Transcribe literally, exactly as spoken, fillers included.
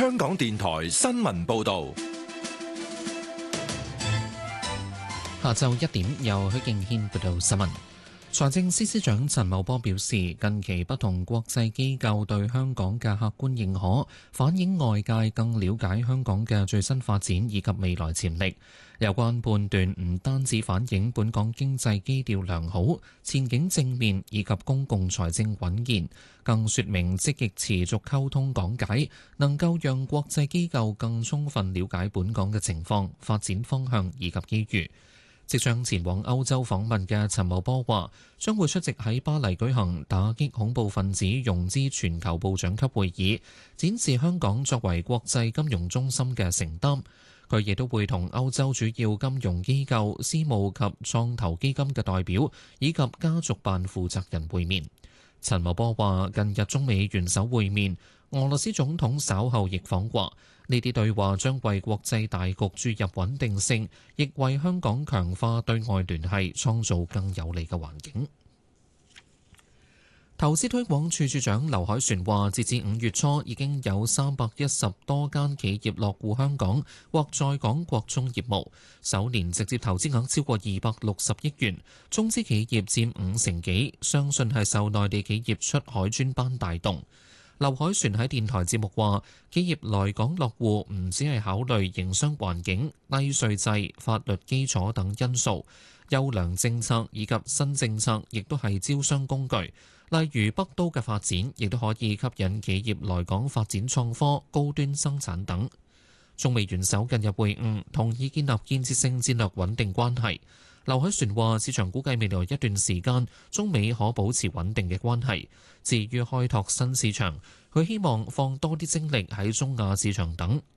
香港電台新聞報道。 下晝一點，由許敬軒報道新聞。財政司司長陳茂波表示，近期不同國際機構對香港嘅客觀認可，反映外界更了解香港嘅最新發展以及未來潛力。有關判斷唔單止反映本港經濟基調良好、前景正面以及公共財政穩健，更說明積極持續溝通講解，能夠讓國際機構更充分了解本港嘅情況、發展方向以及機遇。即將前往歐洲訪問嘅陳茂波話，將會出席喺巴黎舉行打擊恐怖分子融資全球部長級會議，展示香港作為國際金融中心嘅承擔。佢亦都會同歐洲主要金融機構、私募及創投基金嘅代表以及家族辦負責人會面。陳茂波話，近日中美元首會面，俄羅斯總統稍後亦訪華。呢啲對話將為國際大局注入穩定性，亦為香港強化對外聯繫創造更有利嘅環境。投資推廣處處長劉凱旋話，截至五月初，已經有三百一十多間企業落戶香港或在港擴充業務，首年直接投資額超過二百六十億元，中資企業佔五成幾，相信係受內地企業出海專班帶動。劉凱旋喺電台節目話，企業來港落戶唔只係考慮營商環境、低稅制、法律基礎等因素，優良政策以及新政策亦都係招商工具。例如北都嘅發展，亦都可以吸引企業來港發展創科、高端生產等。中美元首近日會晤，同意建立建設性戰略穩定關係。劉凱旋話，市場估計未來一段時間，中美可保持穩定嘅關係。至於開拓新市場，佢希望放多啲精力喺中亞市場等，